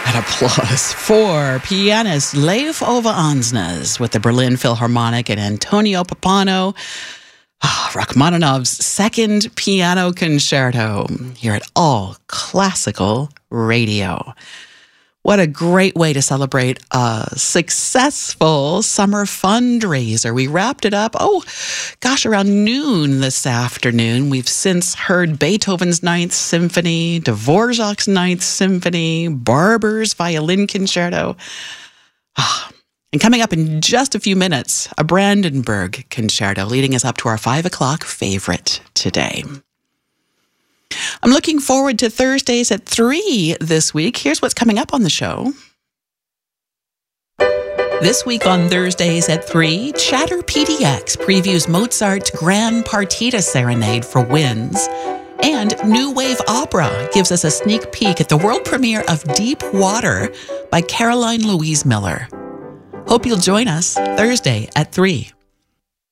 And applause for pianist Leif Ove Ansnes with the Berlin Philharmonic and Antonio Pappano, Rachmaninoff's second piano concerto here at All Classical Radio. What a great way to celebrate a successful summer fundraiser. We wrapped it up, around noon this afternoon. We've since heard Beethoven's Ninth Symphony, Dvorak's Ninth Symphony, Barber's Violin Concerto. And coming up in just a few minutes, a Brandenburg Concerto, leading us up to our 5 o'clock favorite today. I'm looking forward to Thursdays at 3 this week. Here's what's coming up on the show. This week on Thursdays at 3, Chatter PDX previews Mozart's Grand Partita Serenade for winds. And New Wave Opera gives us a sneak peek at the world premiere of Deep Water by Caroline Louise Miller. Hope you'll join us Thursday at 3.